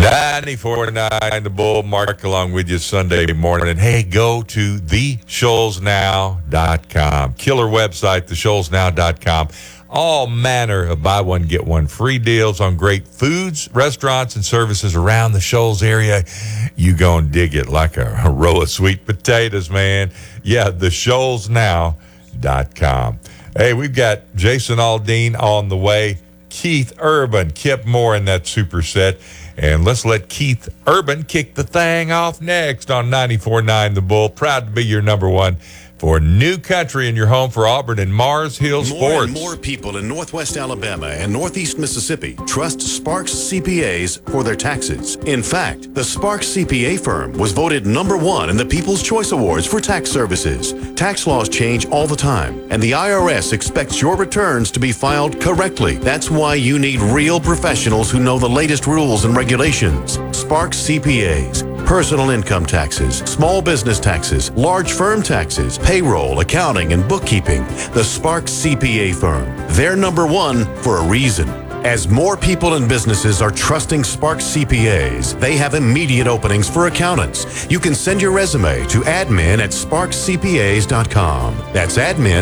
94.9 The Bull, Mark along with you Sunday morning. Hey, go to theshoalsnow.com. Killer website, theshoalsnow.com. All manner of buy one, get one free deals on great foods, restaurants, and services around the Shoals area. You gonna dig it like a row of sweet potatoes, man. Yeah, theshoalsnow.com. Hey, we've got Jason Aldean on the way. Keith Urban, Kip Moore in that superset. And let's let Keith Urban kick the thing off next on 94.9 The Bull. Proud to be your number one for new country in your home for Auburn and Mars Hill Sports. More and more people in Northwest Alabama and Northeast Mississippi trust Sparks CPAs for their taxes. In fact, the Sparks CPA firm was voted number one in the People's Choice Awards for tax services. Tax laws change all the time, and the IRS expects your returns to be filed correctly. That's why you need real professionals who know the latest rules and regulations. Sparks CPAs. Personal income taxes, small business taxes, large firm taxes, payroll, accounting, and bookkeeping. The Sparks CPA firm. They're number one for a reason. As more people and businesses are trusting Sparks CPAs, they have immediate openings for accountants. You can send your resume to admin@sparkscpas.com. That's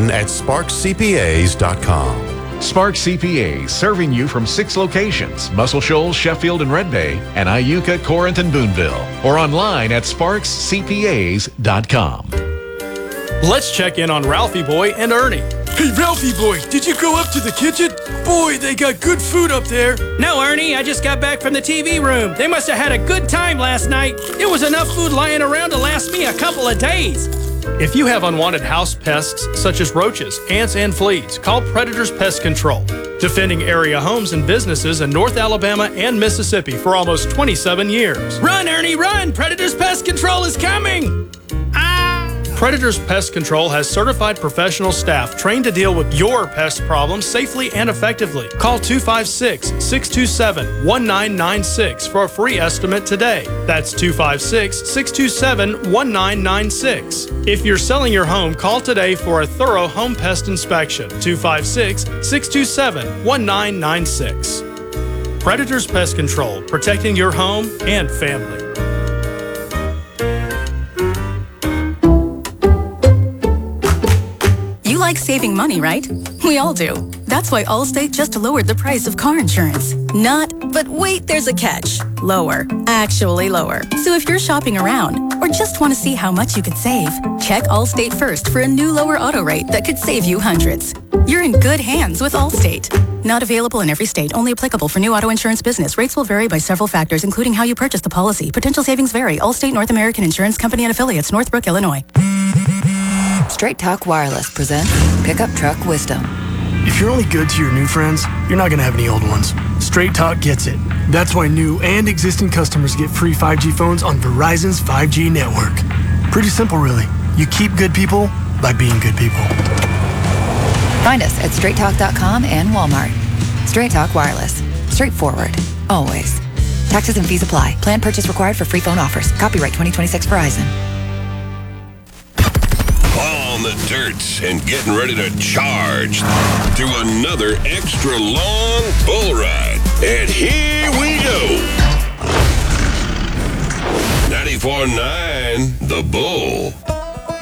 admin@sparkscpas.com. Sparks CPAs, serving you from 6 locations: Muscle Shoals, Sheffield, and Red Bay, and Iuka, Corinth, and Boonville. Or online at sparkscpas.com. Let's check in on Ralphie Boy and Ernie. Hey, Ralphie Boy, did you go up to the kitchen? Boy, they got good food up there. No, Ernie, I just got back from the TV room. They must have had a good time last night. There was enough food lying around to last me a couple of days. If you have unwanted house pests such as roaches, ants, and fleas, call Predators Pest Control, defending area homes and businesses in North Alabama and Mississippi for almost 27 years. Run, Ernie, run! Predators Pest Control is coming! Predators Pest Control has certified professional staff trained to deal with your pest problems safely and effectively. Call 256-627-1996 for a free estimate today. That's 256-627-1996. If you're selling your home, call today for a thorough home pest inspection. 256-627-1996. Predators Pest Control, protecting your home and family. You like saving money, right? We all do. That's why Allstate just lowered the price of car insurance. But wait, there's a catch. Lower. Actually lower. So if you're shopping around or just want to see how much you could save, check Allstate first for a new lower auto rate that could save you hundreds. You're in good hands with Allstate. Not available in every state. Only applicable for new auto insurance business. Rates will vary by several factors, including how you purchase the policy. Potential savings vary. Allstate North American Insurance Company and Affiliates, Northbrook, Illinois. Straight Talk Wireless presents Pickup Truck Wisdom. If you're only good to your new friends, you're not going to have any old ones. Straight Talk gets it. That's why new and existing customers get free 5G phones on Verizon's 5G network. Pretty simple, really. You keep good people by being good people. Find us at straighttalk.com and Walmart. Straight Talk Wireless. Straightforward. Always. Taxes and fees apply. Plan purchase required for free phone offers. Copyright 2026 Verizon. On the dirt and getting ready to charge through another extra long bull ride. And here we go. 94.9 The Bull.